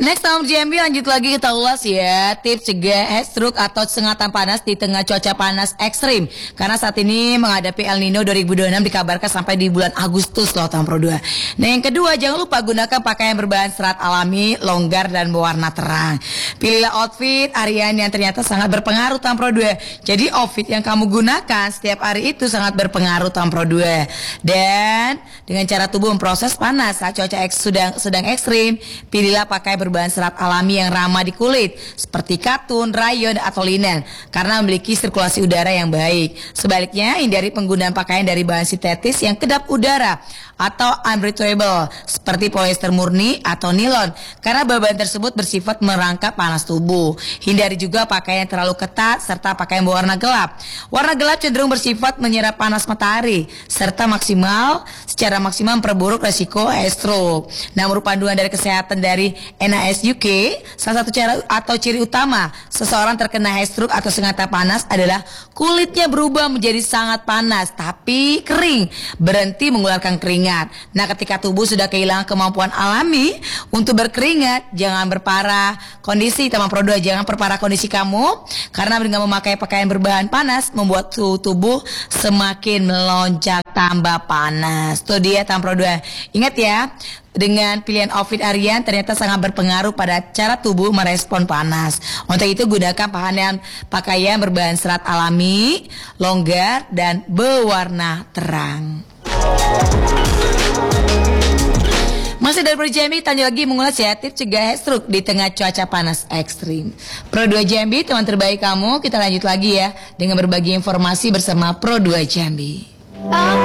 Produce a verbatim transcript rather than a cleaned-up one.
Next tahun J M B lanjut lagi kita ulas ya tips cegah heat stroke atau sengatan panas di tengah cuaca panas ekstrim. Karena saat ini menghadapi El Nino dua ribu dua puluh enam dikabarkan sampai di bulan Agustus loh tahun Pro dua. Nah yang kedua, jangan lupa gunakan pakaian berbahan serat alami, longgar dan berwarna terang. Pilihlah outfit harian yang ternyata sangat berpengaruh tahun Pro dua. Jadi outfit yang kamu gunakan setiap hari itu sangat berpengaruh tahun Pro dua. Dan dengan cara tubuh memproses panas saat cuaca eks sedang sedang ekstrim, pilihlah pakai berbahan serat alami yang ramah di kulit seperti katun, rayon atau linen karena memiliki sirkulasi udara yang baik. Sebaliknya, hindari penggunaan pakaian dari bahan sintetis yang kedap udara atau unbreathable seperti polyester murni atau nilon karena bahan tersebut bersifat merangkap panas tubuh. Hindari juga pakaian yang terlalu ketat serta pakaian berwarna gelap. Warna gelap cenderung bersifat menyerap panas matahari serta maksimal secara maksimal memperburuk resiko heat stroke. Nah, menurut panduan dari kesehatan dari N I S U K, salah satu cara atau ciri utama seseorang terkena heat stroke atau sengatan panas adalah kulitnya berubah menjadi sangat panas tapi kering, berhenti mengeluarkan keringat. Nah, ketika tubuh sudah kehilangan kemampuan alami untuk berkeringat, jangan berparah kondisi teman Pro dua, jangan perparah kondisi kamu karena dengan memakai pakaian berbahan panas membuat suhu tubuh semakin melonjak tambah panas. Tuh dia teman Pro dua. Ingat ya, dengan pilihan outfit harian ternyata sangat berpengaruh pada cara tubuh merespon panas. Untuk itu gunakan pakaian pakaian berbahan serat alami, longgar dan berwarna terang. Masih dari Pro J M B, tanya lagi mengulas ya tips cegah heat stroke di tengah cuaca panas ekstrim. Pro dua J M B, teman terbaik kamu. Kita lanjut lagi ya dengan berbagi informasi bersama Pro dua J M B.